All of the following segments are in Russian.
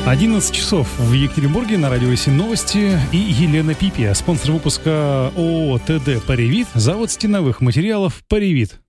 11 часов в Екатеринбурге, на радио ОСИ новости, и Елена Пипия, спонсор выпуска ООО ТД «Паривит», завод стеновых материалов «Паривит».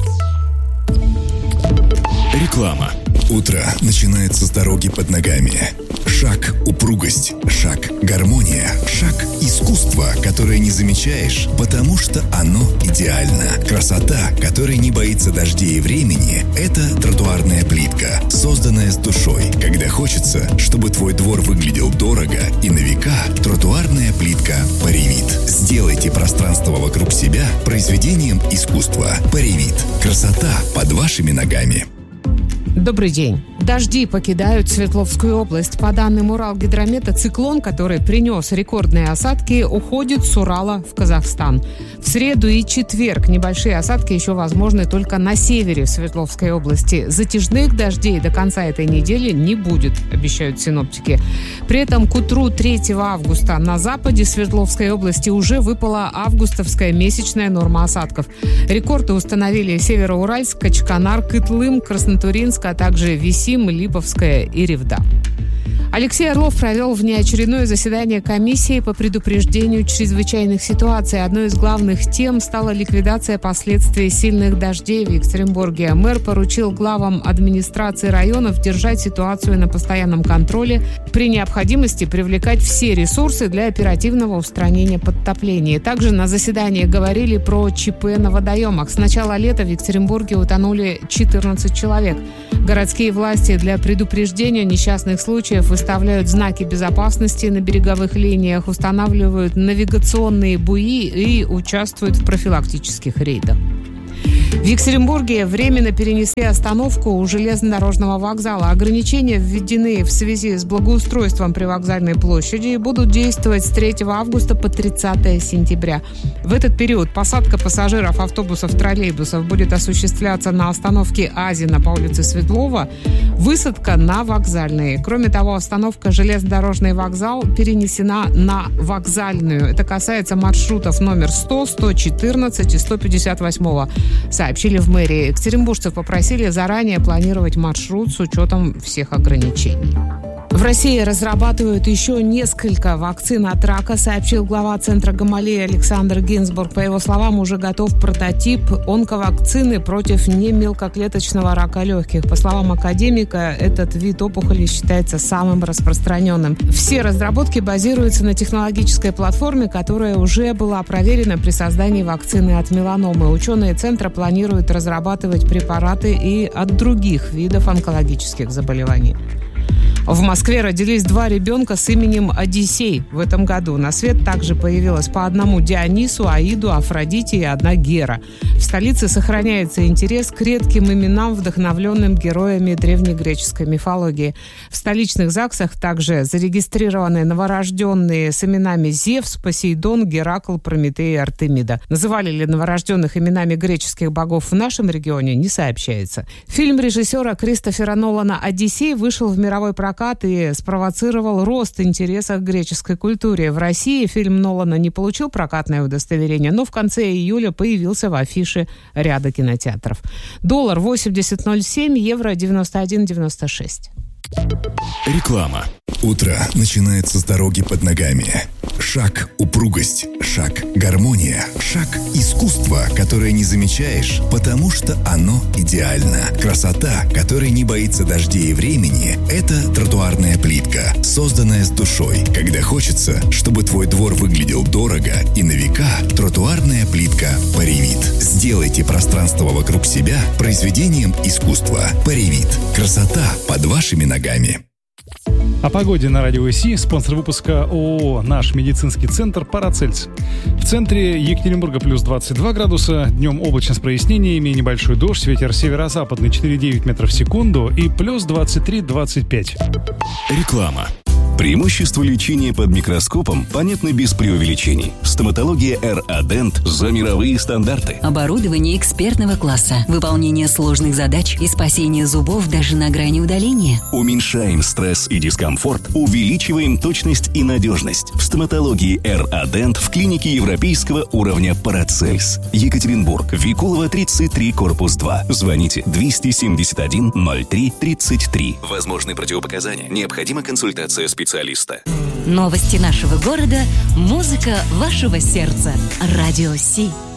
Реклама. Утро начинается с дороги под ногами. Шаг – упругость, шаг – гармония, шаг – искусство, которое не замечаешь, потому что оно идеально. Красота, которая не боится дождей и времени – это тротуарная плитка, созданная с душой. Когда хочется, чтобы твой двор выглядел дорого и на века, тротуарная плитка «Паривит». Сделайте пространство вокруг себя произведением искусства. «Паривит». Красота под вашими ногами. Добрый день. Дожди покидают Свердловскую область. По данным Уралгидромета, циклон, который принес рекордные осадки, уходит с Урала в Казахстан. В среду и четверг небольшие осадки еще возможны только на севере Свердловской области. Затяжных дождей до конца этой недели не будет, обещают синоптики. При этом к утру 3 августа на западе Свердловской области уже выпала августовская месячная норма осадков. Рекорды установили Североуральск, Качканар, Кытлым, Краснотуринск, а также Висим, Липовская и Ревда. Алексей Орлов провел внеочередное заседание комиссии по предупреждению чрезвычайных ситуаций. Одной из главных тем стала ликвидация последствий сильных дождей в Екатеринбурге. Мэр поручил главам администрации районов держать ситуацию на постоянном контроле, при необходимости привлекать все ресурсы для оперативного устранения подтоплений. Также на заседании говорили про ЧП на водоемах. С начала лета в Екатеринбурге утонули 14 человек. Городские власти для предупреждения несчастных случаев выставляют знаки безопасности на береговых линиях, устанавливают навигационные буи и участвуют в профилактических рейдах. В Екатеринбурге временно перенесли остановку у железнодорожного вокзала. Ограничения введены в связи с благоустройством привокзальной площади и будут действовать с 3 августа по 30 сентября. В этот период посадка пассажиров автобусов, троллейбусов будет осуществляться на остановке Азина по улице Светлова, высадка на вокзальной. Кроме того, остановка железнодорожный вокзал перенесена на вокзальную. Это касается маршрутов номер 100, 114 и 158, сообщили в мэрии. Екатеринбуржцев попросили заранее планировать маршрут с учетом всех ограничений. В России разрабатывают еще несколько вакцин от рака, сообщил глава Центра Гамалеи Александр Гинзбург. По его словам, уже готов прототип онковакцины против немелкоклеточного рака легких. По словам академика, этот вид опухоли считается самым распространенным. Все разработки базируются на технологической платформе, которая уже была проверена при создании вакцины от меланомы. Ученые Центра планируют разрабатывать препараты и от других видов онкологических заболеваний. В Москве родились 2 ребенка с именем Одиссей в этом году. На свет также появилось по одному Дионису, Аиду, Афродите и 1 Гера. В столице сохраняется интерес к редким именам, вдохновленным героями древнегреческой мифологии. В столичных ЗАГСах также зарегистрированы новорожденные с именами Зевс, Посейдон, Геракл, Прометей и Артемида. Называли ли новорожденных именами греческих богов в нашем регионе, не сообщается. Фильм режиссера Кристофера Нолана «Одиссей» вышел в мировой прокат и спровоцировал рост интереса к греческой культуре. В России фильм Нолана не получил прокатное удостоверение, но в конце июля появился в афише ряда кинотеатров. Доллар 80.07, евро 91.96. Реклама. Утро начинается с дороги под ногами. Шаг – упругость, шаг – гармония, шаг – искусство, которое не замечаешь, потому что оно идеально. Красота, которая не боится дождей и времени – это тротуарная плитка, созданная с душой. Когда хочется, чтобы твой двор выглядел дорого и на века, тротуарная плитка «Паривит». Сделайте пространство вокруг себя произведением искусства. «Паривит». Красота под вашими ногами. О погоде на радио ОСИ, спонсор выпуска ООО «Наш медицинский центр» Парацельс. В центре Екатеринбурга плюс 22 градуса, днем облачно с прояснениями, небольшой дождь, ветер северо-западный 4,9 метров в секунду и плюс 23-25. Реклама. Преимущества лечения под микроскопом понятны без преувеличений. Стоматология R-Adent за мировые стандарты. Оборудование экспертного класса, выполнение сложных задач и спасение зубов даже на грани удаления. Уменьшаем стресс и дискомфорт, увеличиваем точность и надежность. В стоматологии R-Adent в клинике европейского уровня Парацельс. Екатеринбург, Викулова, 33, корпус 2. Звоните 271 03 33. Возможны противопоказания. Необходима консультация специалиста. Новости нашего города, музыка вашего сердца. Радио Си.